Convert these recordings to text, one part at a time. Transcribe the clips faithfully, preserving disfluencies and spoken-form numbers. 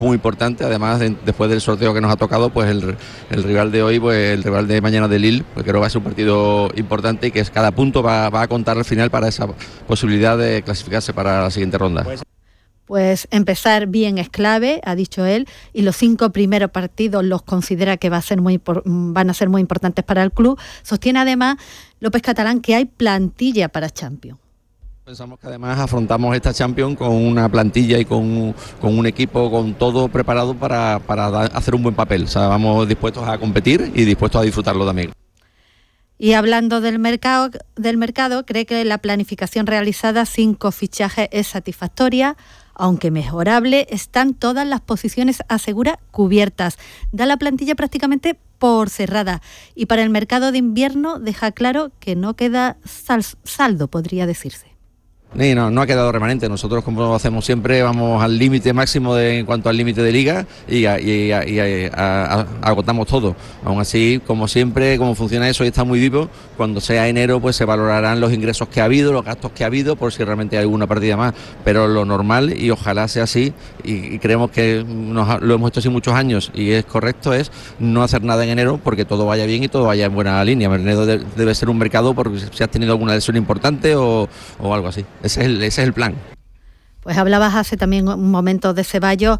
Muy importante, además de, después del sorteo que nos ha tocado, pues el, el rival de hoy, pues el rival de mañana de Lille, pues creo que va a ser un partido importante y que es, cada punto va, va a contar al final para esa posibilidad de clasificarse para la siguiente ronda. Pues... Pues empezar bien es clave, ha dicho él, y los cinco primeros partidos los considera que va a ser muy, van a ser muy importantes para el club. Sostiene además López Catalán que hay plantilla para Champions. Pensamos que además afrontamos esta Champions con una plantilla y con, con un equipo con todo preparado para, para hacer un buen papel. O sea, vamos dispuestos a competir y dispuestos a disfrutarlo también. Y hablando del mercado, del mercado, cree que la planificación realizada, cinco fichajes, es satisfactoria, aunque mejorable. Están todas las posiciones, asegura, cubiertas. Da la plantilla prácticamente por cerrada. Y para el mercado de invierno deja claro que no queda sal, saldo, podría decirse. Sí, no, no ha quedado remanente. Nosotros, como lo hacemos siempre, vamos al límite máximo de, en cuanto al límite de liga y, a, y, a, y a, a, a, agotamos todo. Aún así, como siempre, como funciona eso y está muy vivo, cuando sea enero pues se valorarán los ingresos que ha habido, los gastos que ha habido, por si realmente hay alguna partida más. Pero lo normal, y ojalá sea así, y, y creemos que nos, lo hemos hecho así muchos años y es correcto, es no hacer nada en enero porque todo vaya bien y todo vaya en buena línea. Enero de, debe ser un mercado porque si has tenido alguna lesión importante o, o algo así. Ese es el, ese es el plan. Pues hablabas hace también un momento de Ceballos.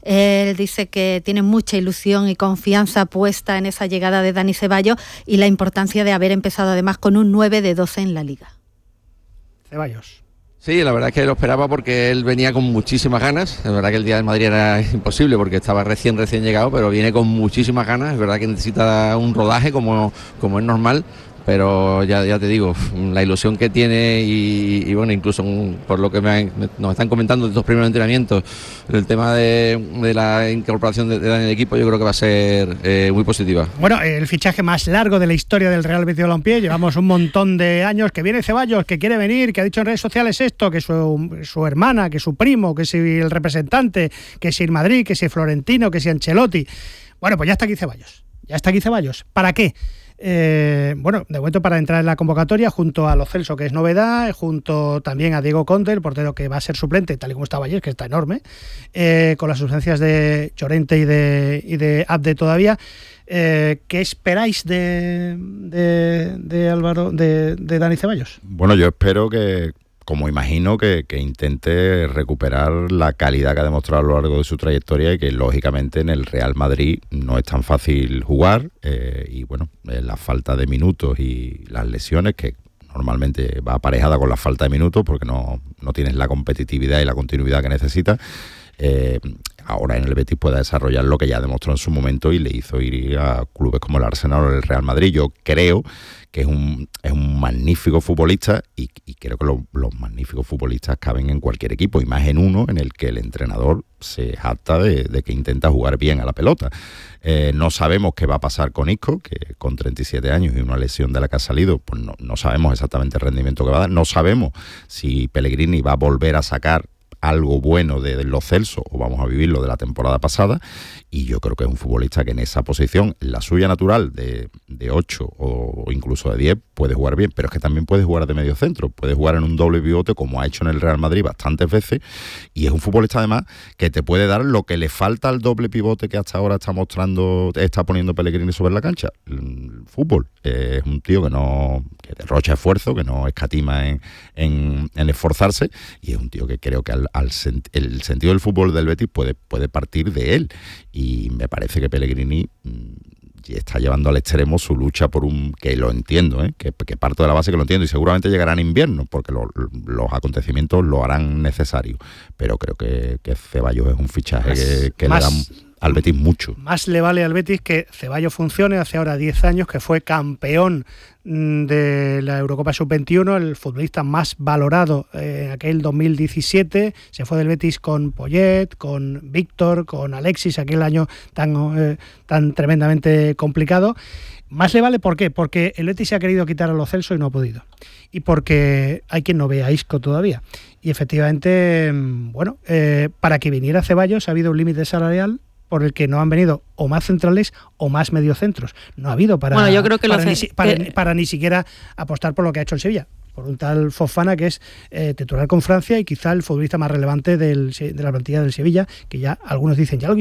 Él dice que tiene mucha ilusión y confianza puesta en esa llegada de Dani Ceballos y la importancia de haber empezado además con un nueve de doce en la Liga. Ceballos. Sí, la verdad es que lo esperaba porque él venía con muchísimas ganas. Es verdad que el día del Madrid era imposible porque estaba recién recién llegado, pero viene con muchísimas ganas. Es verdad que necesita un rodaje como, como es normal. Pero ya, ya te digo, la ilusión que tiene y, y bueno, incluso por lo que me, han, me nos están comentando de estos primeros entrenamientos, el tema de, de la incorporación de, de Dani en el equipo, yo creo que va a ser eh, muy positiva. Bueno, el fichaje más largo de la historia del Real Betis Balompié, llevamos un montón de años, que viene Ceballos, que quiere venir, que ha dicho en redes sociales esto, que su, su hermana, que su primo, que si el representante, que si el Madrid, que si Florentino, que si Ancelotti. Bueno, pues ya está aquí Ceballos, ya está aquí Ceballos. ¿Para qué? Eh, bueno, de momento para entrar en la convocatoria junto a Lo Celso, que es novedad, junto también a Diego Conde, el portero que va a ser suplente, tal y como estaba ayer, que está enorme, eh, con las ausencias de Llorente y de, y de Abde todavía. Eh, ¿Qué esperáis de, de, de Álvaro, de, de Dani Ceballos? Bueno, yo espero que, como imagino, que, que intente recuperar la calidad que ha demostrado a lo largo de su trayectoria y que lógicamente en el Real Madrid no es tan fácil jugar eh, y bueno, eh, la falta de minutos y las lesiones, que normalmente va aparejada con la falta de minutos porque no, no tienes la competitividad y la continuidad que necesitas. Eh, ahora en el Betis pueda desarrollar lo que ya demostró en su momento y le hizo ir a clubes como el Arsenal o el Real Madrid. Yo creo que es un, es un magnífico futbolista y, y creo que lo, los magníficos futbolistas caben en cualquier equipo, y más en uno en el que el entrenador se jacta de, de que intenta jugar bien a la pelota. Eh, no sabemos qué va a pasar con Isco, que con treinta y siete años y una lesión de la que ha salido, pues no, no sabemos exactamente el rendimiento que va a dar. No sabemos si Pellegrini va a volver a sacar algo bueno de, de Lo Celso o vamos a vivir lo de la temporada pasada, y yo creo que es un futbolista que en esa posición, la suya natural de, de ocho o incluso de diez, puede jugar bien, pero es que también puede jugar de medio centro, puede jugar en un doble pivote como ha hecho en el Real Madrid bastantes veces, y es un futbolista además que te puede dar lo que le falta al doble pivote que hasta ahora está mostrando, está poniendo Pellegrini sobre la cancha, el fútbol. Eh, es un tío que no que derrocha esfuerzo, que no escatima en, en, en esforzarse, y es un tío que creo que al, al sent, el sentido del fútbol del Betis puede, puede partir de él, y me parece que Pellegrini mmm, está llevando al extremo su lucha por un, que lo entiendo, ¿eh? que, que parto de la base que lo entiendo, y seguramente llegará en invierno porque lo, los acontecimientos lo harán necesario, pero creo que, que Ceballos es un fichaje más, que, que le da al Betis mucho. Más le vale al Betis que Ceballos funcione. Hace ahora diez años que fue campeón de la Eurocopa sub veintiuno, el futbolista más valorado en aquel dos mil diecisiete, se fue del Betis con Poyet, con Víctor, con Alexis, aquel año tan, eh, tan tremendamente complicado. Más le vale, ¿por qué? Porque el Betis se ha querido quitar a Lo Celso y no ha podido, y porque hay quien no ve a Isco todavía, y efectivamente, bueno, eh, para que viniera Ceballos ha habido un límite salarial por el que no han venido o más centrales o más mediocentros. No ha habido para, bueno, yo creo que para, lo ni, que... para, para ni siquiera apostar por lo que ha hecho el Sevilla, por un tal Fofana que es eh, titular con Francia y quizá el futbolista más relevante del, de la plantilla del Sevilla, que ya algunos dicen, ya lo